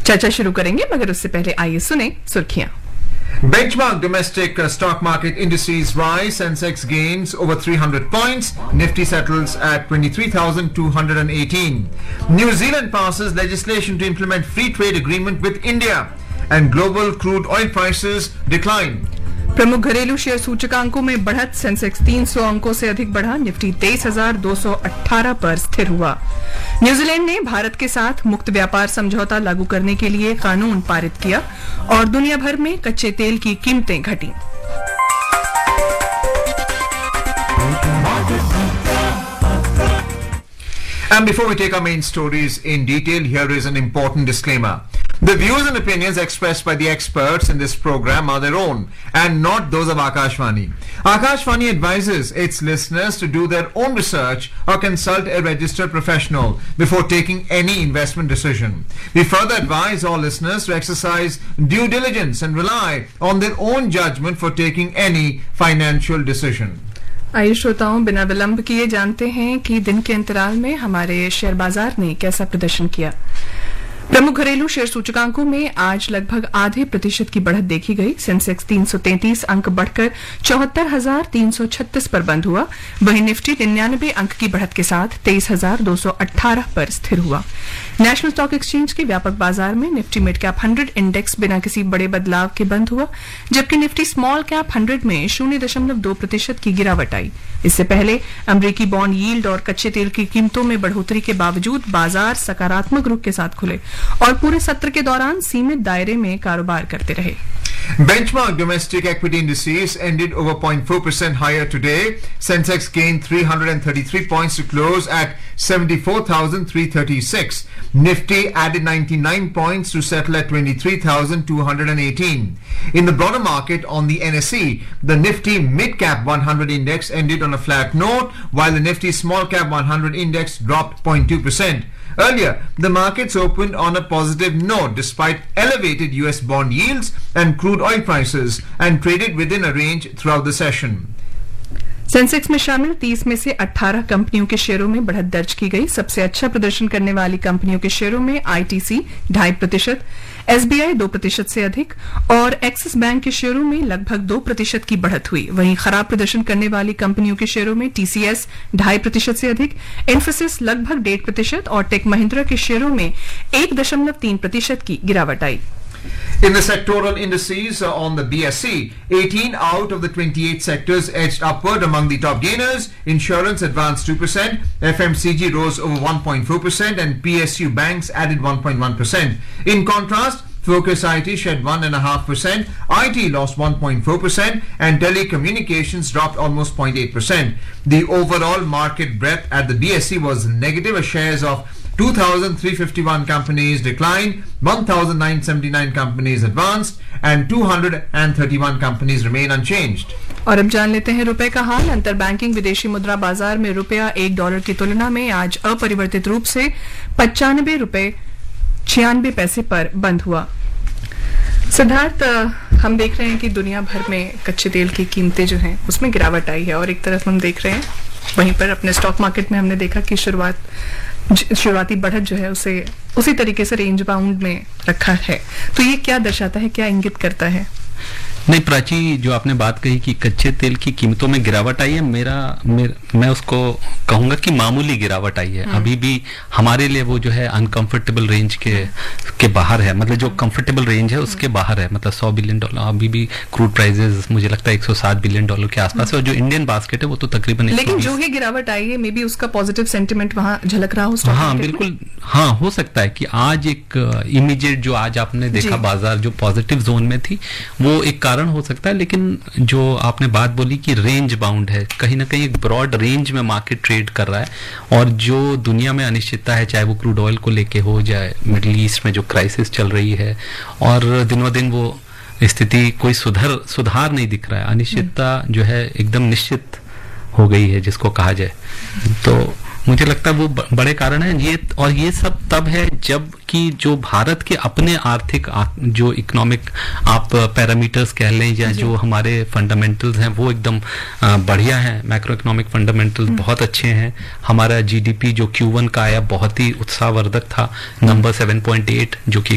चर्चा शुरू करेंगे, मगर उससे पहले आइए सुने सुर्खियां। Benchmark domestic stock market indices rise. Sensex gains over 300 points. Nifty settles at 23,218. New Zealand passes legislation to implement free trade agreement with India. And global crude oil prices decline. प्रमुख घरेलू शेयर सूचकांकों में बढ़त। Sensex 300 अंकों से अधिक बढ़ा। Nifty 23,218 पर स्थिर हुआ। न्यूजीलैंड ने भारत के साथ मुक्त व्यापार समझौता लागू करने के लिए कानून पारित किया और दुनिया भर में कच्चे तेल की कीमतें घटी। And before we take our main stories in detail, here is an important disclaimer. The views and opinions expressed by the experts in this program are their own and not those of Akashvani. Akashvani advises its listeners to do their own research or consult a registered professional before taking any investment decision. We further advise all listeners to exercise due diligence and rely on their own judgment for taking any financial decision. आइए श्रोताओं, बिना विलंब किए जानते हैं कि दिन के अंतराल में हमारे शेयर बाजार ने कैसा प्रदर्शन किया। प्रमुख घरेलू शेयर सूचकांकों में आज लगभग आधे प्रतिशत की बढ़त देखी गई। सेंसेक्स 333 अंक बढ़कर 74,336 पर बंद हुआ। वहीं निफ्टी 99 अंक की बढ़त के साथ 23,218 पर स्थिर हुआ। नेशनल स्टॉक एक्सचेंज के व्यापक बाजार में निफ्टी मिड कैप 100 इंडेक्स बिना किसी बड़े बदलाव के बंद हुआ, जबकि निफ्टी स्मॉल कैप 100 में 0.2% की गिरावट आई। इससे पहले अमेरिकी बॉन्ड यील्ड और कच्चे तेल की कीमतों में बढ़ोतरी के बावजूद बाजार सकारात्मक रुख के साथ खुले और पूरे सत्र के दौरान सीमित दायरे में कारोबार करते रहे। Benchmark domestic equity indices ended over 0.4% higher today. Sensex gained 333 points to close at 74,336. Nifty added 99 points to settle at 23,218. In the broader market on the NSE, the Nifty Mid Cap 100 index ended on a flat note, while the Nifty Small Cap 100 index dropped 0.2%. Earlier, the markets opened on a positive note despite elevated US bond yields and crude oil prices and traded within a range throughout the session. Sensex में शामिल 30 में से 18 कंपनियों के शेयरों में बढ़त दर्ज की गई। सबसे अच्छा प्रदर्शन करने वाली कंपनियों के शेयरों में आईटीसी 2.5%, एसबीआई 2% से अधिक और एक्सिस बैंक के शेयरों में लगभग 2% की बढ़त हुई। वहीं खराब प्रदर्शन करने वाली कंपनियों के शेयरों में टीसीएस 2.5% से अधिक, इन्फोसिस लगभग 1.5% और टेक महिंद्रा के शेयरों में 1.3% की गिरावट आई। In the sectoral indices on the BSE, 18 out of the 28 sectors edged upward among the top gainers. Insurance advanced 2%, FMCG rose over 1.4% and PSU banks added 1.1%. In contrast, Focus IT shed 1.5%, IT lost 1.4% and telecommunications dropped almost 0.8%. The overall market breadth at the BSE was negative as shares of 2,351 companies declined, 1,979 companies advanced and 231 companies remain unchanged. और अब जान लेते हैं रुपए का हाल। अंतर banking विदेशी मुद्रा बाजार में रुपया $1 की तुलना में आज अपरिवर्तित रूप से 95 रुपए 96 पैसे पर बंद हुआ। सिद्धार्थ, हम देख रहे हैं कि दुनिया भर में कच्चे तेल की कीमतें जो हैं उसमें गिरावट आई है और एक तरफ हम देख रहे हैं वहीं पर अपने स्टॉक मार्केट में हमने देखा कि शुरुआती बढ़त जो है उसे उसी तरीके से रेंज बाउंड में रखा है। तो ये क्या दर्शाता है, क्या इंगित करता है? नहीं प्राची, जो आपने बात कही कि कच्चे तेल की कीमतों में गिरावट आई है, मैं उसको कहूंगा कि मामूली गिरावट आई है। अभी भी हमारे लिए वो जो है अनकंफर्टेबल रेंज के बाहर है, मतलब जो कंफर्टेबल रेंज है उसके बाहर है, मतलब $100 बिलियन। अभी भी क्रूड प्राइसेस मुझे लगता है $107 बिलियन के आसपास है और जो इंडियन बास्केट है वो तो तकरीबन, लेकिन जो ही गिरावट आई है मे बी उसका पॉजिटिव सेंटिमेंट वहां झलक रहा हो। हाँ बिल्कुल, हाँ हो सकता है कि आज एक इमीडिएट जो आज आपने देखा बाजार जो पॉजिटिव जोन में थी वो एक कारण हो सकता है, लेकिन जो आपने बात बोली कि रेंज बाउंड है, कहीं ना कहीं एक ब्रॉड रेंज में मार्केट ट्रेड कर रहा है और जो दुनिया में अनिश्चितता है, चाहे वो क्रूड ऑयल को लेके हो, जाए मिडिल ईस्ट में जो क्राइसिस चल रही है और दिनों दिन वो स्थिति कोई सुधार नहीं दिख रहा है, अनिश्चितता जो है एकदम निश्चित हो गई है जिसको कहा जाए, तो मुझे लगता है वो बड़े कारण हैं ये। और ये सब तब है जब कि जो भारत के अपने आर्थिक जो इकोनॉमिक आप पैरामीटर्स कह लें या जो हमारे फंडामेंटल्स हैं वो एकदम बढ़िया हैं, मैक्रो इकोनॉमिक फंडामेंटल्स बहुत अच्छे हैं। हमारा जीडीपी जो Q1 का आया बहुत ही उत्साहवर्धक था, नंबर 7.8 जो कि